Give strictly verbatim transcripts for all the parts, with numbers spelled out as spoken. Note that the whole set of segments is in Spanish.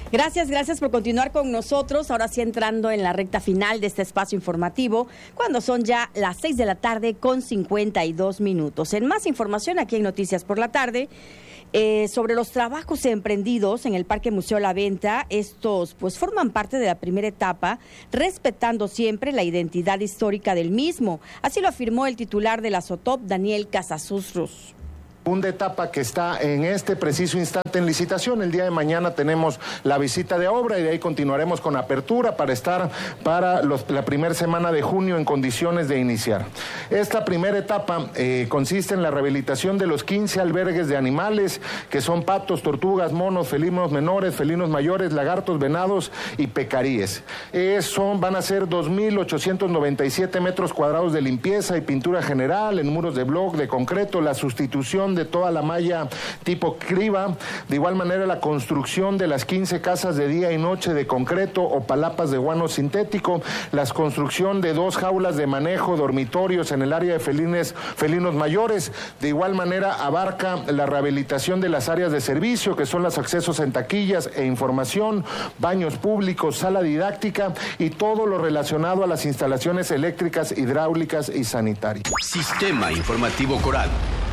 Gracias, gracias por continuar con nosotros. Ahora sí entrando en la recta final de este espacio informativo, cuando son ya las seis de la tarde con cincuenta y dos minutos. En más información aquí en Noticias por la Tarde, eh, sobre los trabajos emprendidos en el Parque Museo La Venta. Estos pues forman parte de la primera etapa, respetando siempre la identidad histórica del mismo. Así lo afirmó el titular de la SOTOP, Daniel Casasus Ruz. Segunda etapa que está en este preciso instante en licitación. El día de mañana tenemos la visita de obra y de ahí continuaremos con apertura para estar para los, la primera semana de junio en condiciones de iniciar. Esta primera etapa eh, consiste en la rehabilitación de los quince albergues de animales, que son patos, tortugas, monos, felinos menores, felinos mayores, lagartos, venados y pecaríes. Eh, son, van a ser dos mil ochocientos noventa y siete metros cuadrados de limpieza y pintura general en muros de bloc, de concreto, la sustitución de toda la malla tipo criba, de igual manera la construcción de las quince casas de día y noche de concreto o palapas de guano sintético, la construcción de dos jaulas de manejo, dormitorios en el área de felines, felinos mayores. De igual manera abarca la rehabilitación de las áreas de servicio, que son los accesos en taquillas e información, baños públicos, sala didáctica y todo lo relacionado a las instalaciones eléctricas, hidráulicas y sanitarias. Sistema Informativo Coral.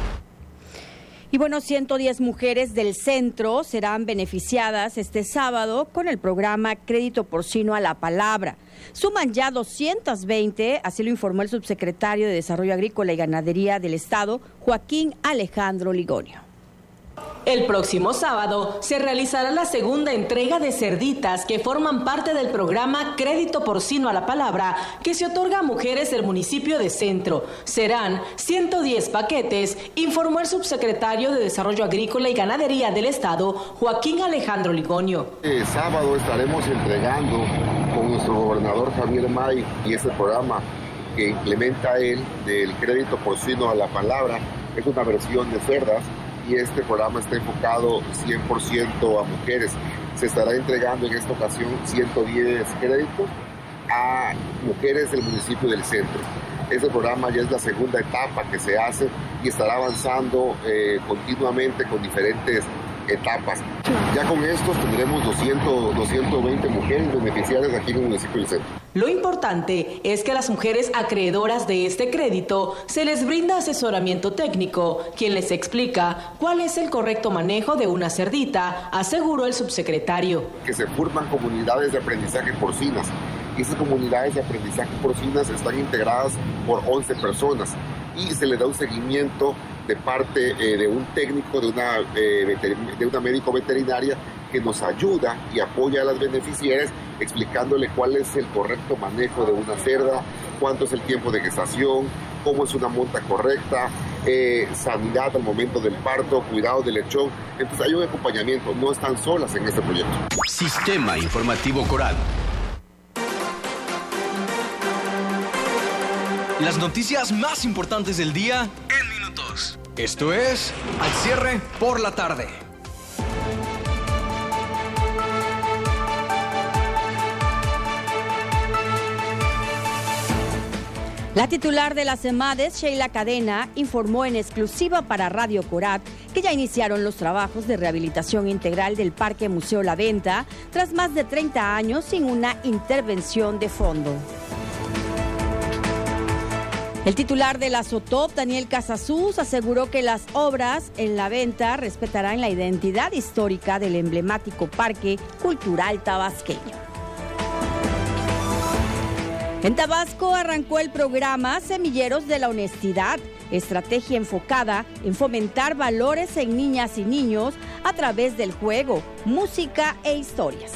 Y bueno, ciento diez mujeres del centro serán beneficiadas este sábado con el programa Crédito Porcino a la Palabra. Suman ya doscientas veinte, así lo informó el subsecretario de Desarrollo Agrícola y Ganadería del Estado, Joaquín Alejandro Ligonio. El próximo sábado se realizará la segunda entrega de cerditas que forman parte del programa Crédito Porcino a la Palabra que se otorga a mujeres del municipio de Centro. Serán ciento diez paquetes, informó el subsecretario de Desarrollo Agrícola y Ganadería del Estado, Joaquín Alejandro Ligonio. El sábado estaremos entregando con nuestro gobernador Javier May y este programa que implementa él del Crédito Porcino a la Palabra. Es una versión de cerdas y este programa está enfocado cien por ciento a mujeres. Se estará entregando en esta ocasión ciento diez créditos a mujeres del municipio del centro. Este programa ya es la segunda etapa que se hace y estará avanzando eh, continuamente con diferentes etapas. Ya con estos tendremos doscientas, doscientas veinte mujeres beneficiarias aquí en el municipio del centro. Lo importante es que a las mujeres acreedoras de este crédito se les brinda asesoramiento técnico, quien les explica cuál es el correcto manejo de una cerdita, aseguró el subsecretario. Que se forman comunidades de aprendizaje porcinas. Y estas comunidades de aprendizaje porcinas están integradas por once personas y se le da un seguimiento de parte eh, de un técnico, de una, eh, de una médico veterinaria que nos ayuda y apoya a las beneficiarias explicándole cuál es el correcto manejo de una cerda, cuánto es el tiempo de gestación, cómo es una monta correcta, eh, sanidad al momento del parto, cuidado del lechón. Entonces hay un acompañamiento, no están solas en este proyecto. Sistema Informativo Coral. Las noticias más importantes del día en minutos. Esto es Al Cierre por la Tarde. La titular de la CEMADES, Sheila Cadena, informó en exclusiva para Radio Corat que ya iniciaron los trabajos de rehabilitación integral del Parque Museo La Venta tras más de treinta años sin una intervención de fondo. El titular de la SOTOP, Daniel Casasus, aseguró que las obras en La Venta respetarán la identidad histórica del emblemático Parque Cultural Tabasqueño. En Tabasco arrancó el programa Semilleros de la Honestidad, estrategia enfocada en fomentar valores en niñas y niños a través del juego, música e historias.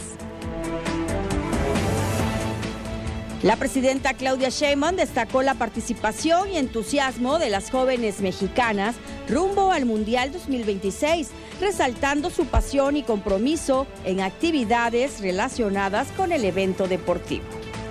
La presidenta Claudia Sheinbaum destacó la participación y entusiasmo de las jóvenes mexicanas rumbo al Mundial dos mil veintiséis, resaltando su pasión y compromiso en actividades relacionadas con el evento deportivo.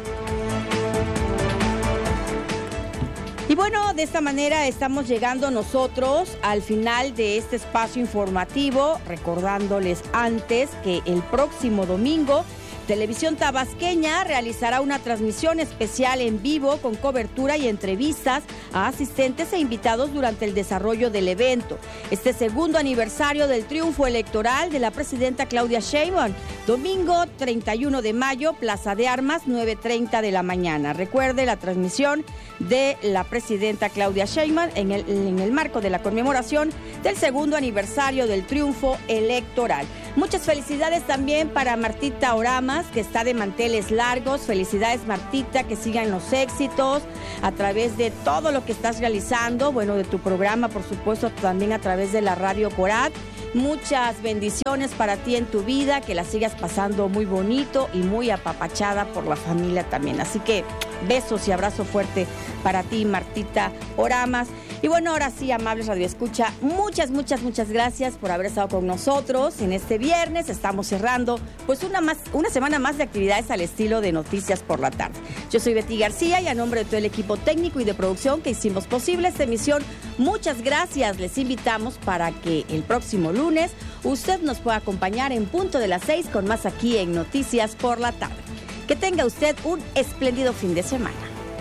Y bueno, de esta manera estamos llegando nosotros al final de este espacio informativo, recordándoles antes que el próximo domingo Televisión Tabasqueña realizará una transmisión especial en vivo con cobertura y entrevistas a asistentes e invitados durante el desarrollo del evento. Este segundo aniversario del triunfo electoral de la presidenta Claudia Sheinbaum, domingo treinta y uno de mayo, Plaza de Armas, nueve treinta de la mañana. Recuerde la transmisión de la presidenta Claudia Sheinbaum en el, en el marco de la conmemoración del segundo aniversario del triunfo electoral. Muchas felicidades también para Martita Oramas, que está de manteles largos. Felicidades, Martita, que sigan los éxitos a través de todo lo que estás realizando, bueno, de tu programa, por supuesto, también a través de la Radio Corat. Muchas bendiciones para ti en tu vida, que la sigas pasando muy bonito y muy apapachada por la familia también. Así que besos y abrazo fuerte para ti, Martita Oramas. Y bueno, ahora sí, amables radioescucha, muchas, muchas, muchas gracias por haber estado con nosotros en este viernes. Estamos cerrando pues una, más, una semana más de actividades al estilo de Noticias por la Tarde. Yo soy Betty García y a nombre de todo el equipo técnico y de producción que hicimos posible esta emisión, muchas gracias. Les invitamos para que el próximo lunes usted nos pueda acompañar en punto de las seis con más aquí en Noticias por la Tarde. Que tenga usted un espléndido fin de semana.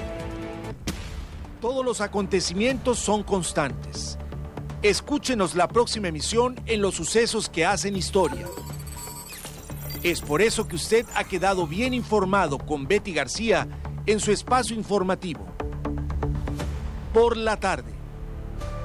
Todos los acontecimientos son constantes. Escúchenos la próxima emisión en Los Sucesos que Hacen Historia. Es por eso que usted ha quedado bien informado con Betty García en su espacio informativo. Por la tarde.